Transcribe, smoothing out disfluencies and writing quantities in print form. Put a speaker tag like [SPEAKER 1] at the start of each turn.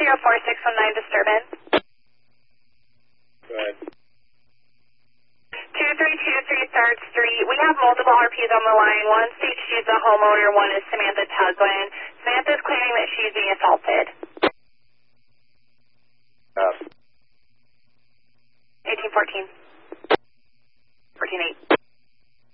[SPEAKER 1] 604-619 disturbance.
[SPEAKER 2] Go ahead.
[SPEAKER 1] 2323 3rd Street. We have multiple RPs on the line. One states she's a homeowner. One is Samantha Tuglin. Samantha's claiming that she's being assaulted. 1814.